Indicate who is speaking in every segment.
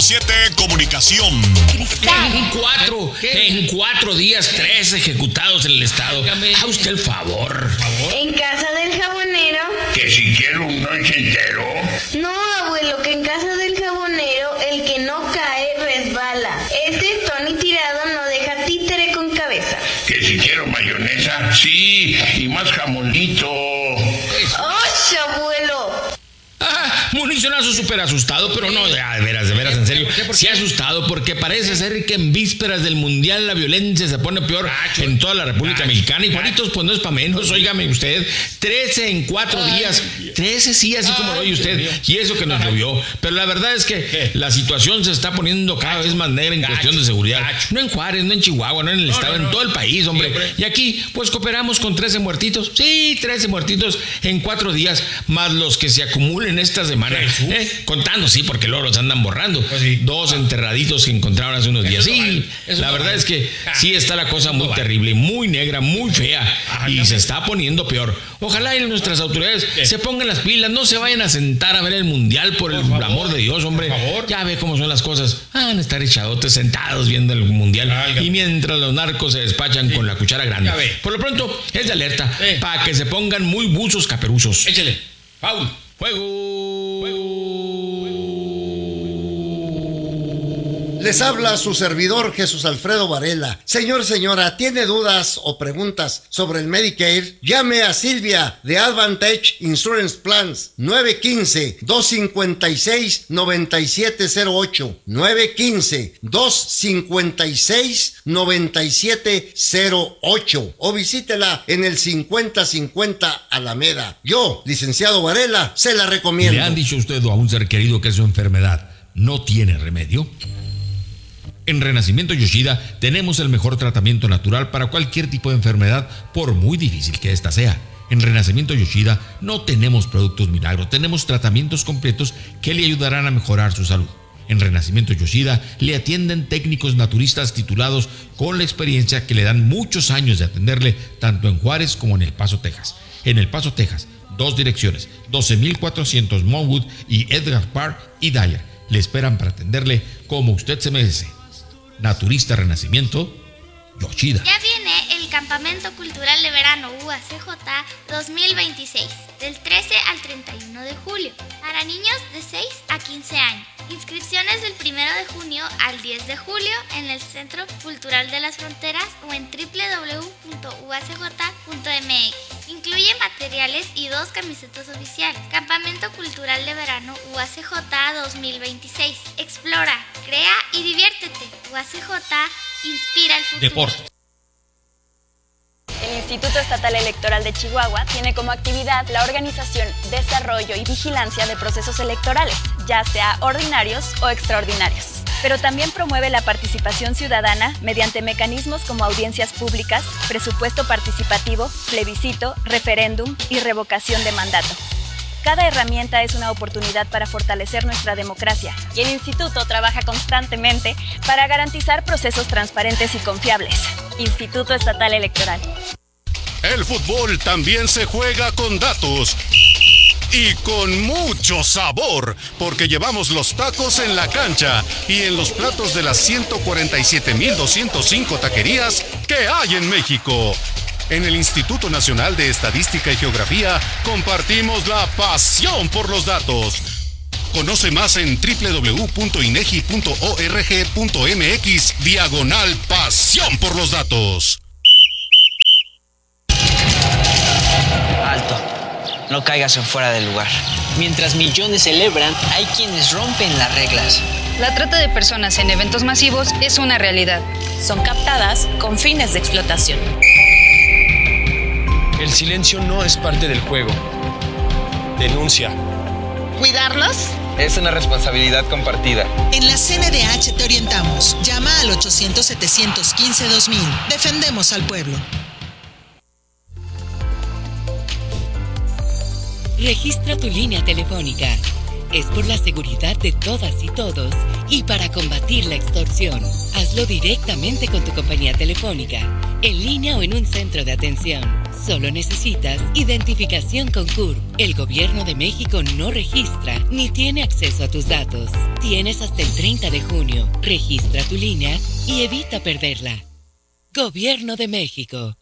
Speaker 1: 100.7 Comunicación.
Speaker 2: Cristal.
Speaker 3: En 4 días, 3 ejecutados en el estado. A usted el favor.
Speaker 4: En casa del jabonero.
Speaker 5: Que si quiero un noche entero.
Speaker 4: No, abuelo, que en casa del jabonero el que no cae resbala. Este Tony Tirado no deja títere con cabeza.
Speaker 5: Que si quiero mayonesa, sí, y más jamonito.
Speaker 4: ¡Oh, abuelo!
Speaker 3: Municionazo súper asustado, pero no, de veras, en serio. Sí asustado porque parece ser que en vísperas del Mundial la violencia se pone peor en toda la República Mexicana. Y Juanitos, pues no es para menos, óigame usted. 13 en 4 días. 13 sí, así como lo oye usted. Y eso que nos llovió. Pero la verdad es que la situación se está poniendo cada vez más negra en cuestión de seguridad. No en Juárez, no en Chihuahua, no en el estado, en todo el país, hombre. Y aquí, pues cooperamos con 13 muertitos. Sí, 13 muertitos en 4 días, más los que se acumulen esta semana. Contando, sí, porque luego los andan borrando. 2 enterraditos que encontraron hace unos días. Sí, la verdad es que sí está la cosa muy terrible, muy negra, muy fea. Y se está poniendo peor. Ojalá y nuestras autoridades se pongan las pilas, no se vayan a sentar a ver el Mundial, por el amor de Dios, hombre. Ya ve cómo son las cosas. Van a estar echadotes sentados viendo el Mundial. Y mientras los narcos se despachan con la cuchara grande. Por lo pronto, es de alerta para que se pongan muy buzos caperuzos.
Speaker 2: Échale. Paul.
Speaker 3: Fuego.
Speaker 6: Les habla su servidor Jesús Alfredo Varela. Señor, señora, ¿tiene dudas o preguntas sobre el Medicare? Llame a Silvia de Advantage Insurance Plans 915-256-9708 915-256-9708 o visítela en el 5050 Alameda. Yo, licenciado Varela, se la recomiendo.
Speaker 7: ¿Le han dicho usted a un ser querido que su enfermedad no tiene remedio? En Renacimiento Yoshida tenemos el mejor tratamiento natural para cualquier tipo de enfermedad, por muy difícil que ésta sea. En Renacimiento Yoshida no tenemos productos milagros, tenemos tratamientos completos que le ayudarán a mejorar su salud. En Renacimiento Yoshida le atienden técnicos naturistas titulados con la experiencia que le dan muchos años de atenderle tanto en Juárez como en El Paso, Texas. En El Paso, Texas, 2 direcciones, 12,400 Monwood y Edgar Park y Dyer. Le esperan para atenderle como usted se merece. Naturista Renacimiento Yoshida.
Speaker 8: Ya viene el Campamento Cultural de Verano UACJ 2026, del 13 al 31 de julio, para niños de 6 a 15 años. Inscripciones del 1 de junio al 10 de julio en el Centro Cultural de las Fronteras o en www.uacj.mx. Incluye materiales y 2 camisetas oficiales. Campamento Cultural de Verano UACJ 2026. Explora, crea y diviértete. UACJ inspira el futuro.
Speaker 7: Deporte.
Speaker 9: El Instituto Estatal Electoral de Chihuahua tiene como actividad la organización, desarrollo y vigilancia de procesos electorales, ya sea ordinarios o extraordinarios. Pero también promueve la participación ciudadana mediante mecanismos como audiencias públicas, presupuesto participativo, plebiscito, referéndum y revocación de mandato. Cada herramienta es una oportunidad para fortalecer nuestra democracia y el Instituto trabaja constantemente para garantizar procesos transparentes y confiables. Instituto Estatal Electoral.
Speaker 1: El fútbol también se juega con datos y con mucho sabor, porque llevamos los tacos en la cancha y en los platos de las 147,205 taquerías que hay en México. En el Instituto Nacional de Estadística y Geografía compartimos la pasión por los datos. Conoce más en www.inegi.org.mx/pasión por los datos.
Speaker 10: Alto, no caigas en fuera del lugar. Mientras millones celebran, hay quienes rompen las reglas.
Speaker 11: La trata de personas en eventos masivos es una realidad.
Speaker 12: Son captadas con fines de explotación.
Speaker 13: El silencio no es parte del juego. Denuncia.
Speaker 14: ¿Cuidarlos?
Speaker 15: Es una responsabilidad compartida.
Speaker 14: En la CNDH te orientamos. Llama al 800-715-2000. Defendemos al pueblo.
Speaker 16: Registra tu línea telefónica. Es por la seguridad de todas y todos y para combatir la extorsión. Hazlo directamente con tu compañía telefónica, en línea o en un centro de atención. Solo necesitas identificación con CURP. El Gobierno de México no registra ni tiene acceso a tus datos. Tienes hasta el 30 de junio. Registra tu línea y evita perderla. Gobierno de México.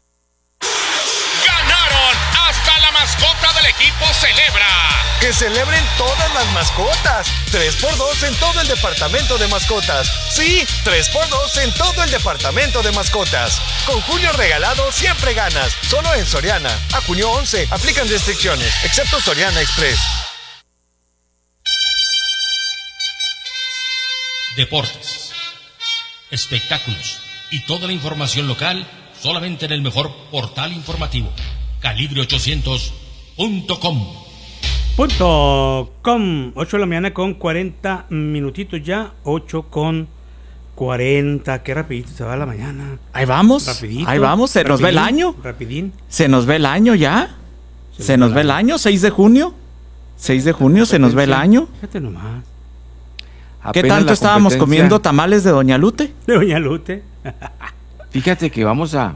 Speaker 17: ¡Ganaron! ¡Hasta la mascota del equipo celebra!
Speaker 18: ¡Que celebren todas las mascotas! 3x2 en todo el departamento de mascotas. Sí, 3x2 en todo el departamento de mascotas. Con Julio regalado siempre ganas. Solo en Soriana. A junio 11. Aplican restricciones, excepto Soriana Express.
Speaker 2: Deportes, espectáculos y toda la información local solamente en el mejor portal informativo. Calibre800.com.
Speaker 19: .com. 8 de la mañana con 40 minutitos ya. 8:40. Qué rapidito se va la mañana.
Speaker 20: Ahí vamos.
Speaker 19: Rapidito.
Speaker 20: Ahí vamos. Se nos ve el año.
Speaker 19: Rapidín.
Speaker 20: Se nos ve el año ya. Se nos ve el año. 6 de junio. 6 de junio se nos ve el año.
Speaker 19: Fíjate nomás.
Speaker 20: ¿Qué tanto estábamos comiendo tamales de Doña Lute?
Speaker 19: De Doña Lute.
Speaker 21: Fíjate que vamos a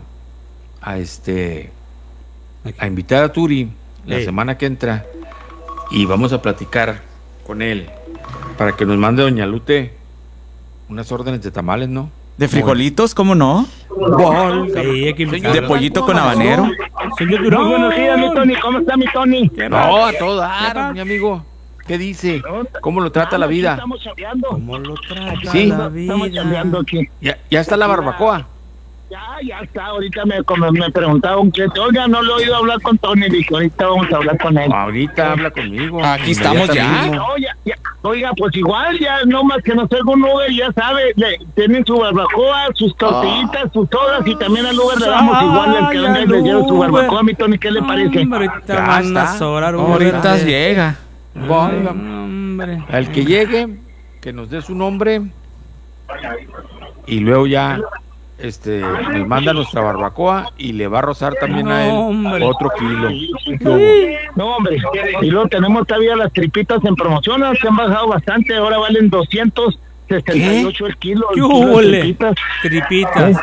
Speaker 21: invitar a Turi la semana que entra y vamos a platicar con él para que nos mande Doña Lute unas órdenes de tamales, ¿no?
Speaker 20: ¿De frijolitos? ¿Cómo no? De pollito con habanero.
Speaker 22: Señor Durán, buenos días, mi Tony. ¿Cómo está mi Tony?
Speaker 21: No, a todo dar, mi amigo. ¿Qué dice? ¿Cómo lo trata la vida?
Speaker 22: Estamos chambeando.
Speaker 19: ¿Cómo lo trata
Speaker 21: sí,
Speaker 19: la vida?
Speaker 22: Estamos chambeando aquí.
Speaker 21: Ya está la barbacoa.
Speaker 22: Ya está. Ahorita me preguntaba un cliente, oiga, no lo he oído hablar con Tony. Le dije, ahorita vamos a hablar con él.
Speaker 21: Ahorita habla conmigo.
Speaker 20: Aquí estamos ya.
Speaker 22: No, ya. Oiga, pues igual, ya no más que no sé un Uber, ya sabe, tienen su barbacoa, sus tortillitas, sus todas, y también al Uber le damos igual el que venga y le lleve su barbacoa. A mi Tony, ¿qué le parece?
Speaker 19: Ahorita van a sobrar Uber.
Speaker 20: Ahorita llega.
Speaker 21: Al que llegue, que nos dé su nombre y luego ya nos manda nuestra barbacoa y le va a rozar también a él otro kilo.
Speaker 22: No, hombre, y luego tenemos todavía las tripitas en promoción, se han bajado bastante, ahora valen 268 el kilo.
Speaker 19: ¿Qué hubo? Tripitas.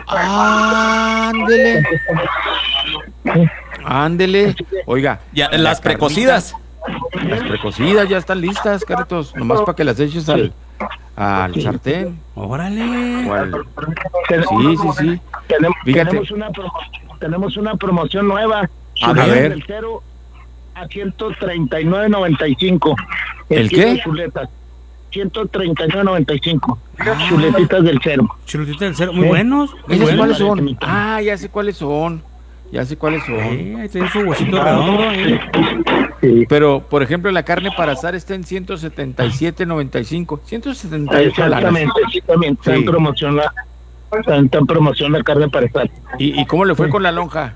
Speaker 21: Ándele. Oiga,
Speaker 20: ya, las precocidas.
Speaker 21: Las precocidas ya están listas, Carlitos, nomás para que las eches al sartén.
Speaker 19: Órale.
Speaker 21: Sí.
Speaker 22: Tenemos una promoción nueva.
Speaker 21: A ver.
Speaker 22: Del 0 a 139.95.
Speaker 21: ¿El qué?
Speaker 22: Chuletas. 139.95. Chuletitas del 0.
Speaker 19: Chuletitas del 0, muy buenos.
Speaker 21: ¿Cuáles son? Ya sé cuáles son.
Speaker 19: Ahí tiene su huesito redondo.
Speaker 21: Sí. Pero, por ejemplo, la carne para asar está en 177.95. 178.
Speaker 22: Exactamente, sí, también está en promoción está en promoción la carne para asar.
Speaker 21: ¿Y cómo le fue con la lonja?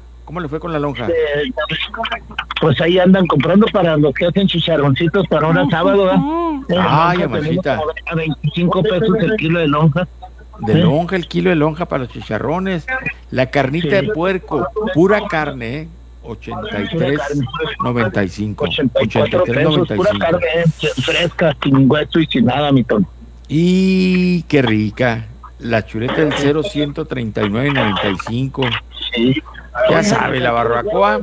Speaker 22: Pues ahí andan comprando para los que hacen chicharroncitos para una sábado.
Speaker 21: Mamacita.
Speaker 22: A 25 pesos el kilo de lonja.
Speaker 21: El kilo de lonja para los chicharrones. La carnita de puerco, pura carne, 83.95.
Speaker 22: 84 pesos, pura carne fresca, sin hueso y sin nada, mi Tony.
Speaker 21: Y qué rica. La chuleta del 0, 139.95.
Speaker 22: Sí.
Speaker 21: Ya sabe, la barbacoa,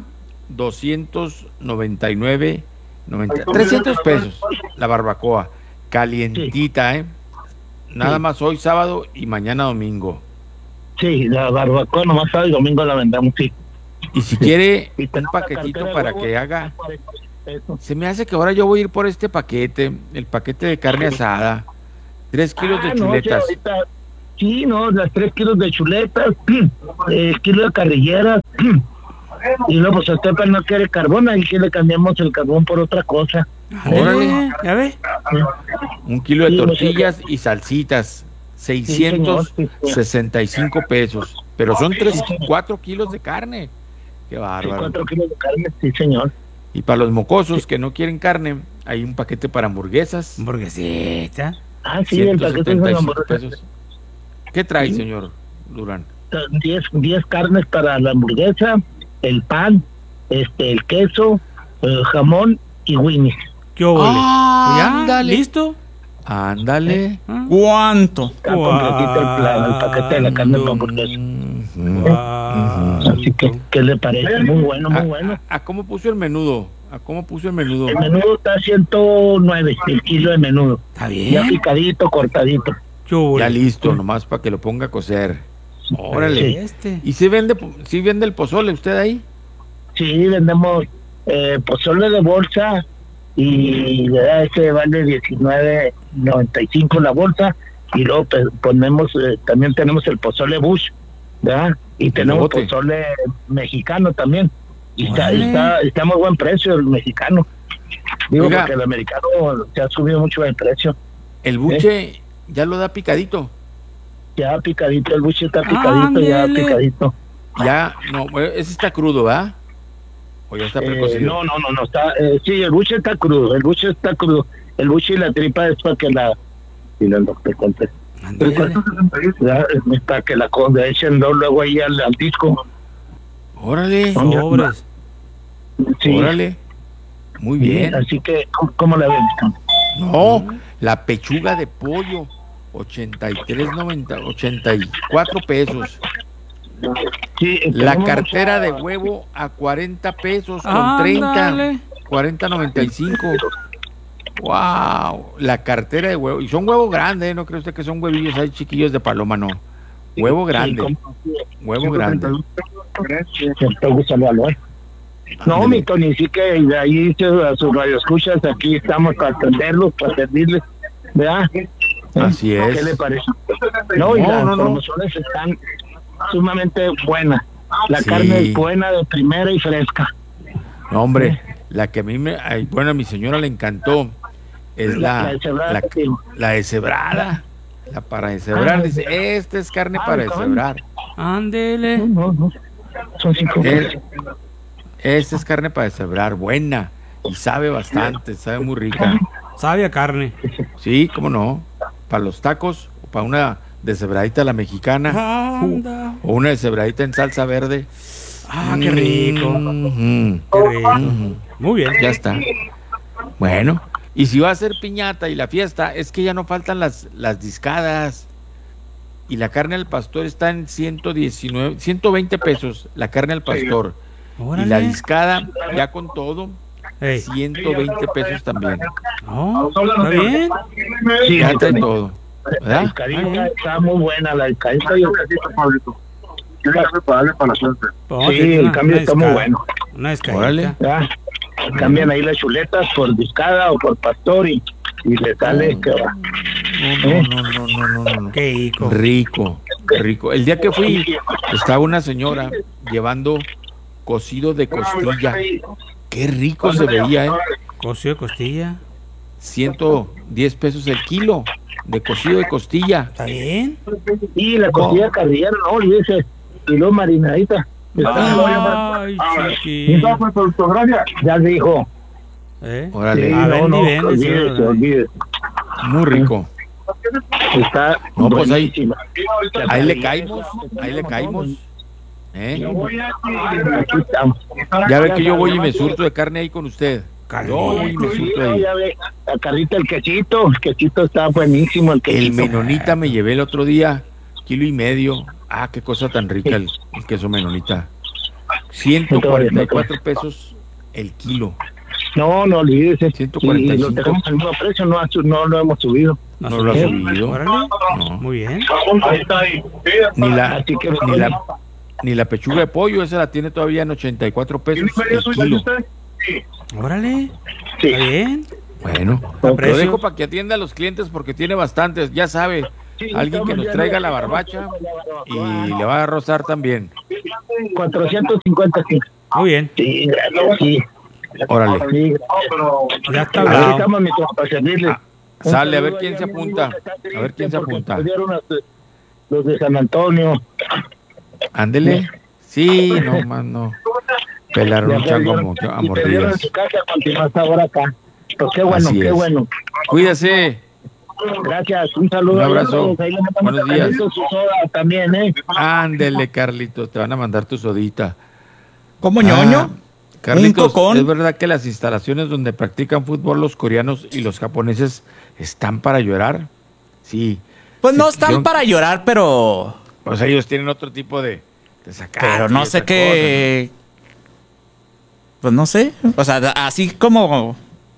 Speaker 21: 299.90. 300 pesos la barbacoa. Calientita, Nada más hoy sábado y mañana domingo.
Speaker 22: Sí, la barbacoa nomás sábado y domingo la vendemos, sí.
Speaker 21: Y si quiere un paquetito para que haga... Se me hace que ahora yo voy a ir por este paquete, el paquete de carne asada. 3 kilos de chuletas.
Speaker 22: Las 3 kilos de chuletas, kilo de carrilleras. Y luego, pues usted no quiere carbón, ahí que le cambiamos el carbón por otra cosa.
Speaker 21: Órale.
Speaker 19: ¿Ya ve?
Speaker 21: 1 kilo de tortillas y salsitas, 665 pesos. Pero son 4 kilos de carne. Qué bárbaro.
Speaker 22: 4 kilos de carne, sí, señor.
Speaker 21: Y para los mocosos que no quieren carne, hay un paquete para hamburguesas.
Speaker 19: Hamburguesita.
Speaker 22: Sí, el paquete de hamburguesas.
Speaker 21: ¿Qué trae, señor Durán?
Speaker 22: 10 carnes para la hamburguesa, el pan, el queso, jamón y Winnie's.
Speaker 19: ¿Qué hubo?
Speaker 21: ¿Ya?
Speaker 19: ¿Listo?
Speaker 21: Ándale.
Speaker 20: ¿Cuánto?
Speaker 22: Está completito el paquete de la carne para hamburguesa. Así que, ¿qué le parece? Muy bueno, muy bueno.
Speaker 21: ¿A cómo puso el menudo?
Speaker 22: El menudo está a 109, el kilo de menudo.
Speaker 19: Está bien.
Speaker 22: Ya picadito, cortadito.
Speaker 21: Ya listo, nomás para que lo ponga a cocer. Órale.
Speaker 19: Sí.
Speaker 21: ¿Y si vende el pozole usted ahí?
Speaker 22: Sí, vendemos pozole de bolsa y ese vale $19.95 la bolsa, y luego ponemos también tenemos el pozole Bush, ¿verdad? Y tenemos pozole mexicano también, y está muy buen precio el mexicano. Digo,
Speaker 21: oiga,
Speaker 22: porque el americano se ha subido mucho de precio.
Speaker 21: ¿El buche ya lo da picadito?
Speaker 22: Ya picadito, el buche está picadito, ya picadito.
Speaker 21: Ya, no, ese está crudo, ¿verdad? ¿O ya está precocido?
Speaker 22: No, está, sí, el buche está crudo, el buche y la tripa es para que la para que la echen luego ahí al disco.
Speaker 21: Órale.
Speaker 19: Sobres.
Speaker 22: Sí.
Speaker 21: Órale. Muy bien.
Speaker 22: Así que, ¿cómo la ven?
Speaker 21: No, la pechuga de pollo, 84 pesos.
Speaker 22: Sí,
Speaker 21: la cartera de huevo a 40 pesos con 30, 40.95. Wow, la cartera de huevo, y son huevos grandes, no cree usted que son huevillos ahí chiquillos de paloma, no. Huevo grande. Huevo grande.
Speaker 22: No, mi Tony, sí que de ahí a sus radioescuchas, aquí estamos para atenderlos, para servirles, ¿verdad?
Speaker 21: Así es.
Speaker 22: ¿Qué le parece? No, y las promociones están sumamente buenas. La carne es buena, de primera y fresca.
Speaker 21: No, hombre, la que a mí a mi señora le encantó es la deshebrada. La para deshebrar, dice, esta es carne para deshebrar.
Speaker 19: Ándele.
Speaker 22: Son 5 pesos.
Speaker 21: Esta es carne para deshebrar, buena, y sabe bastante, sabe muy rica.
Speaker 19: Sabe a carne.
Speaker 21: Sí, cómo no. Para los tacos, o para una deshebradita a la mexicana, o una deshebradita en salsa verde.
Speaker 19: Qué rico. Qué rico. Muy bien.
Speaker 21: Ya está. Bueno, y si va a ser piñata y la fiesta, es que ya no faltan las discadas. Y la carne al pastor está en 120 pesos, la carne al pastor.
Speaker 19: Órale.
Speaker 21: Y la discada, ya con todo, 120 pesos también.
Speaker 19: ¿Está bien?
Speaker 22: Sí,
Speaker 21: ya trae todo. ¿Verdad?
Speaker 22: La discadita está muy buena, la discadita y el casito, Pablito. Sí, el cambio está muy bueno.
Speaker 19: Una discadita.
Speaker 22: Cambian ahí las chuletas por discada o por pastor y le sale que va.
Speaker 21: No. Qué rico. El día que fui, estaba una señora llevando cocido de costilla. Qué rico se veía,
Speaker 19: Cocido de costilla.
Speaker 21: 110 pesos el kilo de cocido de costilla.
Speaker 19: ¿Está bien?
Speaker 22: Y la costilla carrillera, no olvídese. Y luego marinadita.
Speaker 19: Ay, chiquillo.
Speaker 22: Ya dijo.
Speaker 21: Órale.
Speaker 22: Sí, olvídese.
Speaker 21: Muy rico.
Speaker 22: Está
Speaker 21: pues
Speaker 22: buenísima.
Speaker 21: Ahí le caímos.
Speaker 22: Aquí estamos.
Speaker 21: Ya ve que yo voy y me surto de carne ahí con usted. Yo voy y me surto ahí.
Speaker 22: Ya ve, la carrita, el quesito está buenísimo.
Speaker 21: El menonita me llevé el otro día, 1.5 kilos. Qué cosa tan rica el queso menonita. 144 pesos el kilo.
Speaker 22: No olvídese.
Speaker 21: 145.
Speaker 22: Y lo tenemos al mismo precio, no lo hemos subido.
Speaker 21: No lo ha subido.
Speaker 19: No. Muy bien.
Speaker 21: Ni la pechuga de pollo, esa la tiene todavía en 84 pesos el kilo.
Speaker 19: Órale. Está bien.
Speaker 21: Bueno, lo dejo para que atienda a los clientes porque tiene bastantes, ya sabe. Alguien que nos traiga la barbacha y le va a rozar también.
Speaker 22: 450.
Speaker 19: Muy bien.
Speaker 22: Sí.
Speaker 21: Órale.
Speaker 22: Sí.
Speaker 19: Ya está hablado.
Speaker 22: Estamos para servirle.
Speaker 21: Sale, a ver quién se apunta.
Speaker 22: Los de San Antonio.
Speaker 21: Ándele. Sí, no. Pelaron un chango a mordidas.
Speaker 22: Pues qué bueno.
Speaker 21: Cuídese.
Speaker 22: Gracias, un saludo.
Speaker 21: Un abrazo. Buenos días.
Speaker 22: También,
Speaker 21: Ándele, Carlitos, te van a mandar tu sodita.
Speaker 20: ¿Cómo, ñoño?
Speaker 21: Carlitos, ¿es verdad que las instalaciones donde practican fútbol los coreanos y los japoneses están para llorar? Sí.
Speaker 20: Pues no están para llorar, pero...
Speaker 21: Pues ellos tienen otro tipo de
Speaker 20: Pero no sé qué... Pues no sé. O sea, así como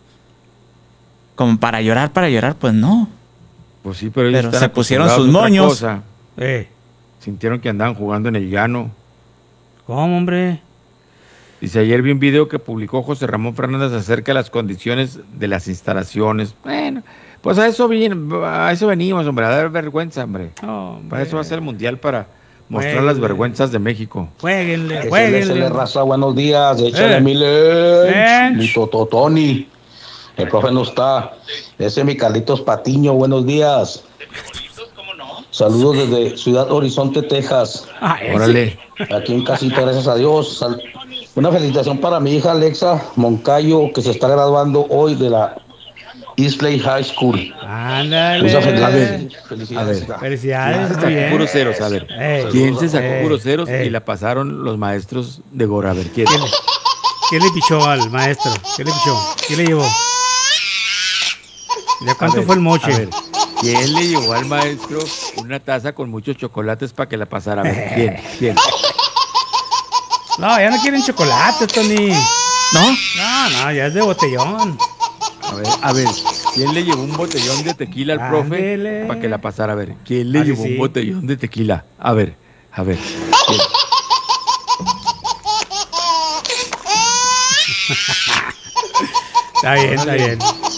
Speaker 20: para llorar, pues no.
Speaker 21: Pues sí, pero ellos
Speaker 20: se pusieron sus moños.
Speaker 21: Sintieron que andaban jugando en el llano.
Speaker 19: ¿Cómo, hombre?
Speaker 21: Dice, ayer vi un video que publicó José Ramón Fernández acerca de las condiciones de las instalaciones. Bueno, pues a eso venimos, hombre, a dar vergüenza, hombre. Para eso va a ser el mundial, para mostrar las vergüenzas de México.
Speaker 19: Jueguenle.
Speaker 4: Raza, buenos días, échale mi leche, mi tototoni. El profe no está. Ese es mi Carlitos Patiño, buenos días. Saludos desde Ciudad Horizonte, Texas.
Speaker 21: Órale.
Speaker 4: Aquí en casita, gracias a Dios. Una felicitación para mi hija Alexa Moncayo, que se está graduando hoy de la Eastlake High School.
Speaker 19: Ándale.
Speaker 21: Felicidades.
Speaker 19: Felicidades.
Speaker 21: ¿Quién se sacó puros ceros? A ver. ¿Quién se sacó puros ceros y la pasaron los maestros de Gora? A ver, ¿quién?
Speaker 19: ¿Quién le pichó al maestro? ¿Quién le pichó? ¿Quién le llevó? ¿De cuánto fue el moche?
Speaker 21: A ver, ¿quién le llevó al maestro una taza con muchos chocolates para que la pasara? A ver, ¿quién?
Speaker 19: No, ya no quieren chocolate, Tony.
Speaker 20: ¿No?
Speaker 19: No, ya es de botellón.
Speaker 21: A ver, ¿quién le llevó un botellón de tequila al profe para que la pasara? A ver, ¿quién le llevó un botellón de tequila? A ver. ¿Quién?
Speaker 19: Está bien.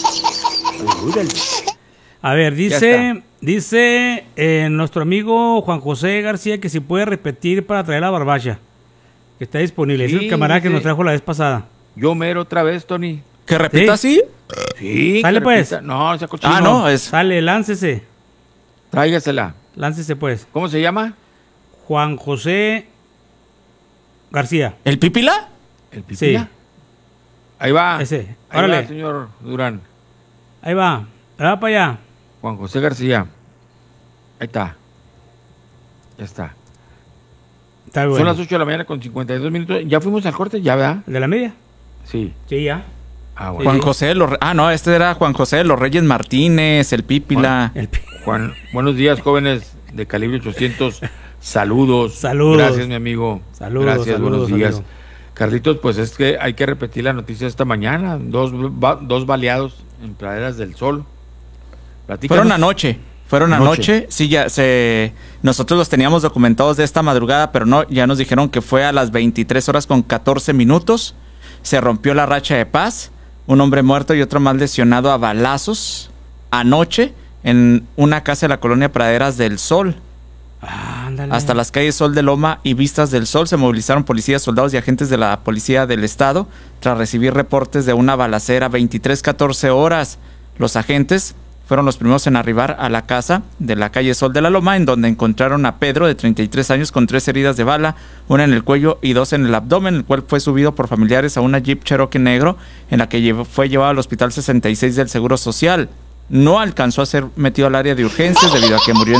Speaker 19: A ver, dice nuestro amigo Juan José García que si puede repetir para traer la barbacha, que está disponible. Sí, es el camarada que nos trajo la vez pasada.
Speaker 21: Yo mero otra vez, Tony.
Speaker 20: ¿Que repita así?
Speaker 21: Sí.
Speaker 19: Sale pues.
Speaker 21: Repita. No, esa cochino.
Speaker 19: Sale, láncese.
Speaker 21: Tráigasela.
Speaker 19: Láncese pues.
Speaker 21: ¿Cómo se llama?
Speaker 19: Juan José García.
Speaker 20: ¿El Pípila?
Speaker 21: ¿El Pípila? Sí. Ahí va.
Speaker 19: Ese.
Speaker 21: Ahí va, señor Durán.
Speaker 19: Ahí va para allá.
Speaker 21: Juan José García. Ahí está. Ya está.
Speaker 19: Está bueno.
Speaker 21: Son las 8 de la mañana con 52 minutos. ¿Ya fuimos al corte? ¿Ya, verdad?
Speaker 19: ¿De la media?
Speaker 21: Sí.
Speaker 19: Sí, ya.
Speaker 21: Bueno.
Speaker 20: Juan José este era Juan José de los Reyes Martínez, el Pípila.
Speaker 21: Juan, buenos días, jóvenes de calibre 800. Saludos. Gracias, mi amigo. Gracias, buenos días. Amigo. Carlitos, pues es que hay que repetir la noticia esta mañana. Dos baleados en Praderas del Sol.
Speaker 20: Fueron anoche. Sí, nosotros los teníamos documentados de esta madrugada, pero no, ya nos dijeron que fue a las 23 horas con 14 minutos. Se rompió la racha de paz. Un hombre muerto y otro más lesionado a balazos anoche en una casa de la colonia Praderas del Sol. Hasta las calles Sol de Loma y Vistas del Sol se movilizaron policías, soldados y agentes de la Policía del Estado tras recibir reportes de una balacera. 23:14 horas. Los agentes fueron los primeros en arribar a la casa de la calle Sol de la Loma, en donde encontraron a Pedro, de 33 años, con 3 heridas de bala, una en el cuello y 2 en el abdomen, el cual fue subido por familiares a una Jeep Cherokee negro, en la que fue llevado al Hospital 66 del Seguro Social. No alcanzó a ser metido al área de urgencias debido a que murió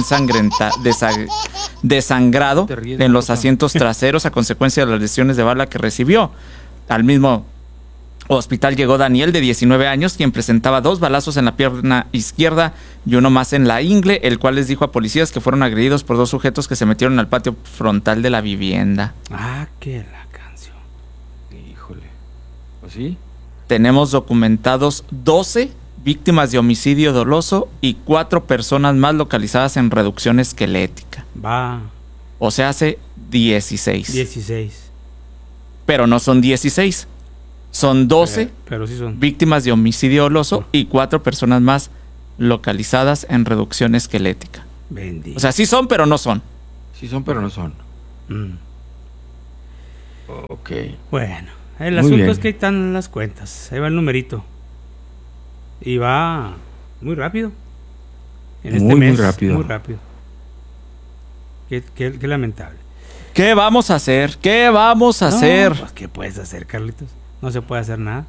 Speaker 20: desangrado en los asientos traseros a consecuencia de las lesiones de bala que recibió. Al mismo hospital llegó Daniel, de 19 años, quien presentaba 2 balazos en la pierna izquierda y uno más en la ingle, el cual les dijo a policías que fueron agredidos por 2 sujetos que se metieron al patio frontal de la vivienda.
Speaker 19: Que la canción.
Speaker 21: Híjole. ¿Pues sí?
Speaker 20: Tenemos documentados 12 víctimas de homicidio doloso y 4 personas más localizadas en reducción esquelética. O sea, hace 16. Pero no son 16. Son 12
Speaker 19: pero sí son
Speaker 20: víctimas de homicidio doloso y 4 personas más localizadas en reducción esquelética.
Speaker 19: Bendito.
Speaker 20: O sea, sí son, pero no son.
Speaker 21: Sí son, pero no son. Ok.
Speaker 19: Bueno, el asunto es que ahí están las cuentas. Ahí va el numerito. Y va muy rápido. En este mes, muy rápido. Qué lamentable.
Speaker 20: ¿Qué vamos a hacer?
Speaker 19: Pues, ¿qué puedes hacer, Carlitos? No se puede hacer nada.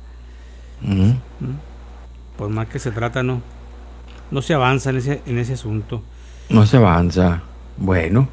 Speaker 19: Por más que se trata, no se avanza en ese asunto.
Speaker 21: No se avanza. Bueno.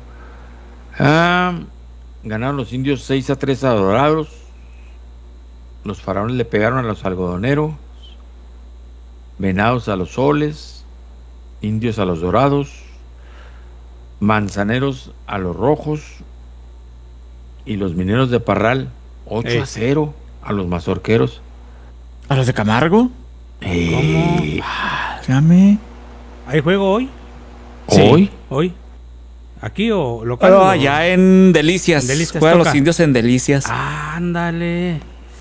Speaker 21: Ganaron los indios 6-3 a Dorados. Los faraones le pegaron a los algodoneros. Venados a los soles. Indios a los dorados. Manzaneros a los rojos. y los Mineros de Parral 8-0 a los Mazorqueros.
Speaker 20: ¿A los de Camargo?
Speaker 19: ¿Cómo?
Speaker 20: Llame.
Speaker 19: ¿Hay juego hoy?
Speaker 20: Sí.
Speaker 19: ¿Hoy? ¿Aquí o local?
Speaker 20: Pero allá en Delicias. Juegan los indios en Delicias.
Speaker 19: Ándale.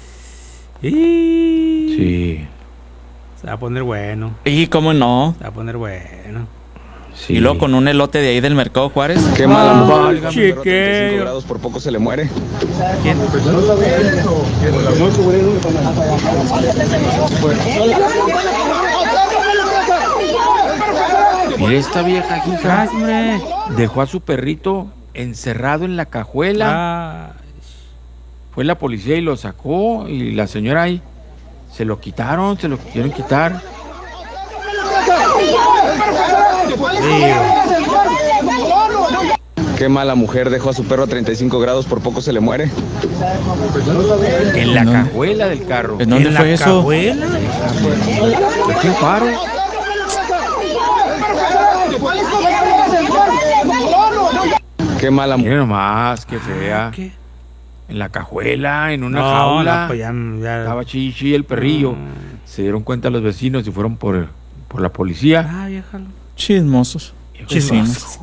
Speaker 21: Sí.
Speaker 19: Se va a poner bueno.
Speaker 20: ¿Y cómo no?
Speaker 19: Se va a poner bueno.
Speaker 20: Sí. Y luego con un elote de ahí del Mercado Juárez.
Speaker 4: Qué mala mujer.
Speaker 19: Chiquillo.
Speaker 4: 35 grados por poco se le muere.
Speaker 19: ¿Quién?
Speaker 21: Mira esta vieja hija.
Speaker 19: Hombre.
Speaker 21: Dejó a su perrito encerrado en la cajuela. Fue la policía y lo sacó. Y la señora ahí se lo quitaron, se lo quisieron quitar.
Speaker 4: Qué mala mujer dejó a su perro a 35 grados por poco se le muere.
Speaker 21: En la cajuela del carro.
Speaker 20: ¿En dónde fue eso?
Speaker 19: ¿Cajuela?
Speaker 21: ¿Qué paro?
Speaker 4: Qué mala mujer.
Speaker 21: Mira nomás, qué fea.
Speaker 19: ¿Qué?
Speaker 21: En la cajuela, en una jaula.
Speaker 19: No, pues ya.
Speaker 21: Estaba Chichi el perrillo. Se dieron cuenta los vecinos y fueron por la policía.
Speaker 19: Déjalo.
Speaker 20: Chismosos.
Speaker 19: Chismosos.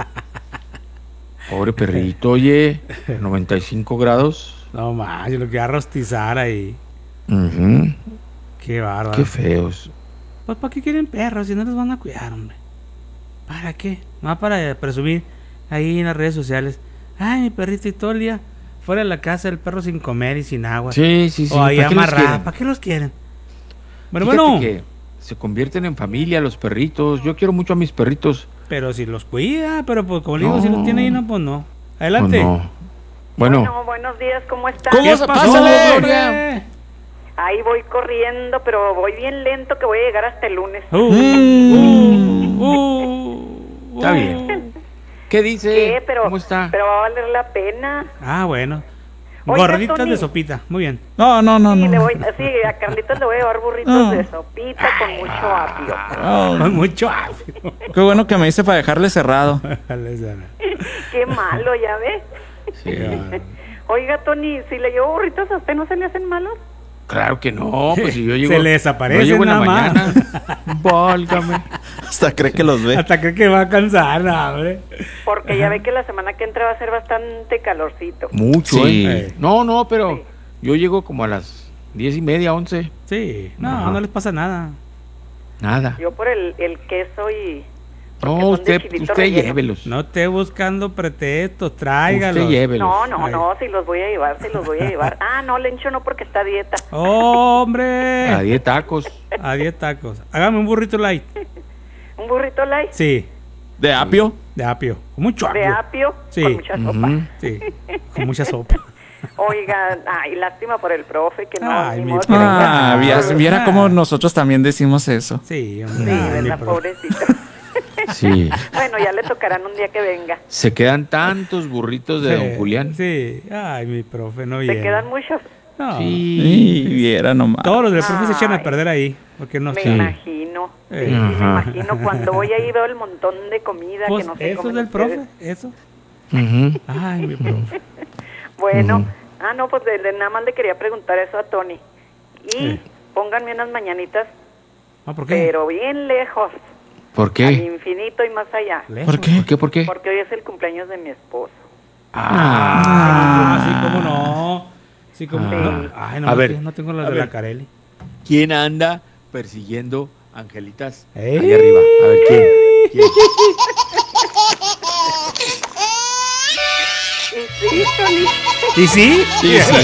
Speaker 21: Pobre perrito, oye. 95 grados.
Speaker 19: No más, yo lo quería rostizar ahí. Qué bárbaro.
Speaker 21: Qué feos.
Speaker 19: Pues ¿para qué quieren perros si no los van a cuidar, hombre? ¿Para qué? Más para presumir ahí en las redes sociales. Ay, mi perrito, y todo el día fuera de la casa el perro sin comer y sin agua.
Speaker 21: Sí.
Speaker 19: O ahí amarrado. ¿Para qué los quieren? Pero bueno.
Speaker 21: Que se convierten en familia los perritos. Yo quiero mucho a mis perritos.
Speaker 19: Pero si los cuida, pero pues como digo, si los tiene ahí, no, pues no. Adelante.
Speaker 21: Pues no. Bueno,
Speaker 3: buenos días, ¿cómo están?
Speaker 20: ¿Cómo se pasa, Gloria?
Speaker 3: Ahí voy corriendo, pero voy bien lento que voy a llegar hasta el lunes.
Speaker 21: Está bien. ¿Qué dice?
Speaker 3: ¿Qué?
Speaker 21: ¿Cómo está?
Speaker 3: Pero va a valer la pena.
Speaker 19: Bueno.
Speaker 3: Oiga,
Speaker 19: Gorditas
Speaker 3: Tony.
Speaker 19: de sopita, muy bien.
Speaker 20: No.
Speaker 3: Sí, a Carlitos le voy a llevar burritos de sopita con mucho apio.
Speaker 19: Con mucho apio.
Speaker 20: Qué bueno que me dice para dejarle cerrado.
Speaker 3: Qué malo, ¿ya ves?
Speaker 21: Sí.
Speaker 3: Oiga, Tony, si le llevo burritos a usted, ¿no se le hacen malos?
Speaker 21: Claro que no, pues si yo llego.
Speaker 19: Se le desaparece,
Speaker 21: yo llego en la
Speaker 19: nada más.
Speaker 21: mañana. Válgame.
Speaker 20: Hasta cree que los ve.
Speaker 19: Hasta cree que va a cansar, hombre.
Speaker 3: Porque ya ve que la semana que entra va a ser bastante calorcito.
Speaker 21: Mucho,
Speaker 20: Sí.
Speaker 21: No, pero yo llego como a las 10:30, 11.
Speaker 19: Sí,
Speaker 21: Ajá.
Speaker 19: no les pasa nada.
Speaker 21: Nada.
Speaker 3: Yo por el queso y...
Speaker 21: No, usted llévelos.
Speaker 19: No esté buscando pretextos, tráigalos.
Speaker 21: Usted llévelos.
Speaker 3: No, si los voy a llevar. No, Lencho no, porque está a dieta.
Speaker 19: ¡Hombre!
Speaker 21: A 10 tacos.
Speaker 19: A 10 tacos. Hágame un burrito light.
Speaker 3: ¿Un burrito light?
Speaker 19: Sí.
Speaker 20: ¿De apio?
Speaker 19: De apio. Con mucho apio.
Speaker 3: ¿De apio?
Speaker 19: Sí.
Speaker 3: Con mucha sopa.
Speaker 19: Sí, con mucha sopa.
Speaker 3: Oigan, lástima por el profe que no.
Speaker 19: Ay,
Speaker 3: ni
Speaker 19: mi
Speaker 3: modo que
Speaker 19: profe.
Speaker 20: Viera cómo nosotros también decimos eso.
Speaker 19: Sí,
Speaker 3: Sí,
Speaker 19: hombre.
Speaker 3: ¿verdad, pobrecito?
Speaker 21: Sí.
Speaker 3: Bueno, ya le tocarán un día que venga.
Speaker 21: Se quedan tantos burritos de don Julián.
Speaker 19: Sí. Ay, mi profe, no
Speaker 3: ¿Se
Speaker 19: viene.
Speaker 3: quedan muchos?
Speaker 19: No.
Speaker 20: Sí, viera nomás.
Speaker 19: Todos los del profe se echan a perder ahí. Porque no
Speaker 3: Me
Speaker 19: sé.
Speaker 3: imagino. Sí, me imagino. Cuando voy ahí veo el montón de comida
Speaker 19: Pues
Speaker 3: que no sé
Speaker 19: eso
Speaker 3: comen
Speaker 19: es del profe,
Speaker 3: ustedes.
Speaker 19: eso. Ay, mi profe.
Speaker 3: Bueno, no, pues nada más le quería preguntar eso a Tony. Y pónganme unas mañanitas,
Speaker 19: ¿Por qué?
Speaker 3: pero bien lejos.
Speaker 21: ¿Por
Speaker 3: Al
Speaker 21: qué?
Speaker 3: infinito y más allá.
Speaker 20: ¿Por qué?
Speaker 21: ¿Por qué?
Speaker 3: Porque hoy es el cumpleaños de mi esposo.
Speaker 19: Así como no. Sí, como no. Ay, no,
Speaker 21: A ver,
Speaker 19: no tengo las
Speaker 21: a
Speaker 19: de
Speaker 21: ver.
Speaker 19: la Carelli.
Speaker 21: ¿Quién anda persiguiendo angelitas
Speaker 19: ¡Ey!
Speaker 21: allá arriba? A ver, ¿quién?
Speaker 3: Y sí, Tony.
Speaker 19: ¿Y sí?
Speaker 20: Sí.